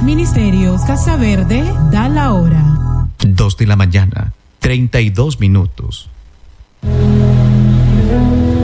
Ministerios Casa Verde da la hora. 2 de la mañana, 32 minutos.